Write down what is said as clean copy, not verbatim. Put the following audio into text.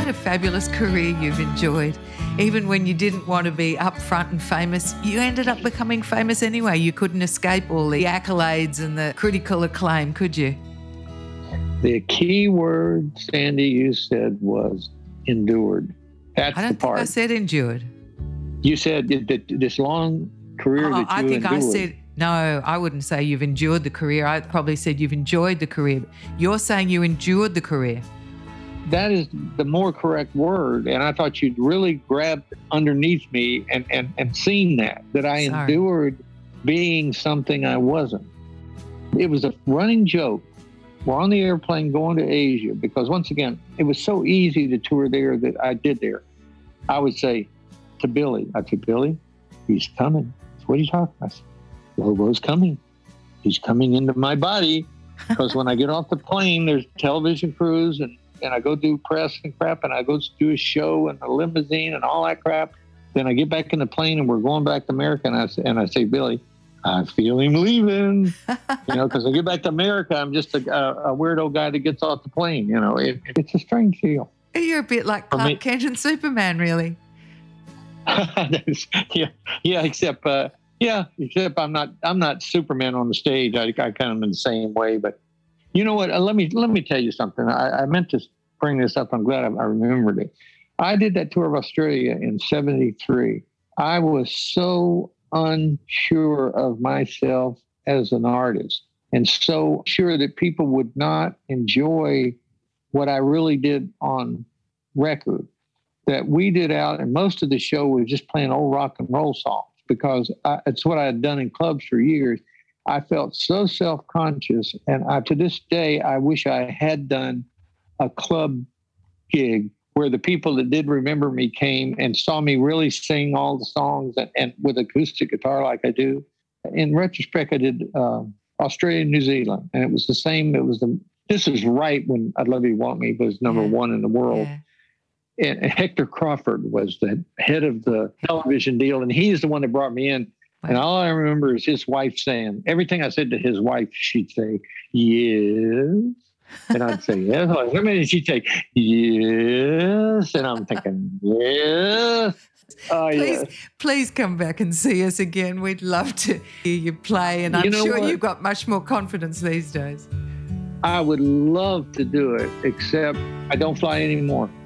a fabulous career you've enjoyed? Even when you didn't want to be up front and famous, you ended up becoming famous anyway. You couldn't escape all the accolades and the critical acclaim, could you? The key word, Sandy, you said was endured. That's I don't the part. think I said endured. You said that this long career that you I think endured. I said, no, I wouldn't say you've endured the career. I probably said you've enjoyed the career. You're saying you endured the career. That is the more correct word. And I thought you'd really grabbed underneath me and seen that I endured being something I wasn't. It was a running joke. We're on the airplane going to Asia because, once again, it was so easy to tour there that I did there. I would say to Billy, Billy, he's coming. What are you talking about? I said, Lobo's coming. He's coming into my body because when I get off the plane, there's television crews and I go do press and crap and I go do a show and a limousine and all that crap. Then I get back in the plane and we're going back to America and I say, Billy, I feel him leaving, because I get back to America, I'm just a weirdo guy that gets off the plane. It's a strange deal. You're a bit like Clark Kent and Superman, really. Except I'm not Superman on the stage. I kind of am in the same way. But you know what? Let me tell you something. I meant to bring this up. I'm glad I remembered it. I did that tour of Australia in '73. I was so unsure of myself as an artist and so sure that people would not enjoy what I really did on record that we did out, and most of the show was just playing old rock and roll songs because it's what I had done in clubs for years. I felt so self-conscious, and to this day, I wish I had done a club gig where the people that did remember me came and saw me really sing all the songs and with acoustic guitar like I do. In retrospect, I did Australia and New Zealand, and it was the same. This was right when I'd Love You Want Me was number one in the world. Yeah. And Hector Crawford was the head of the television deal, and he's the one that brought me in. Wow. And all I remember is his wife saying, everything I said to his wife, she'd say, yes. And I'd say, yes. How many did she take? Yes. And I'm thinking, yes. Please come back and see us again. We'd love to hear you play. And I'm sure you've got much more confidence these days. I would love to do it, except I don't fly anymore.